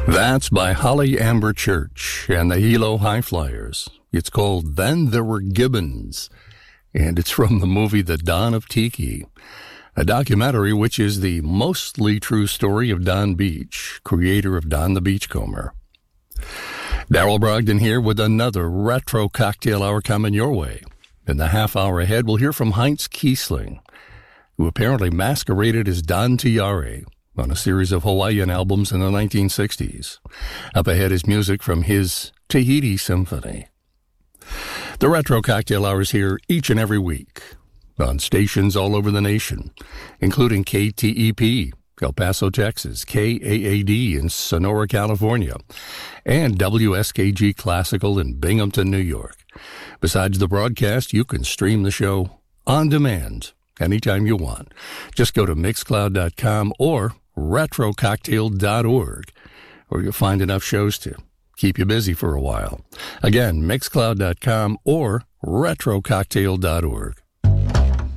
That's by Holly Amber Church and the Hilo High Flyers. It's called Then There Were Gibbons, and it's from the movie The Dawn of Tiki, a documentary which is the mostly true story of Don Beach, creator of Don the Beachcomber. Daryl Brogdon here with another retro cocktail hour coming your way. In the half hour ahead, we'll hear from Heinz Kiesling, who apparently masqueraded as Don Tiare on a series of Hawaiian albums in the 1960s. Up ahead is music from his Tahiti Symphony. The Retro Cocktail Hour is here each and every week on stations all over the nation, including KTEP, El Paso, Texas, KAAD in Sonora, California, and WSKG Classical in Binghamton, New York. Besides the broadcast, you can stream the show on demand anytime you want. Just go to Mixcloud.com or RetroCocktail.org, where you'll find enough shows to keep you busy for a while. Again, Mixcloud.com or RetroCocktail.org.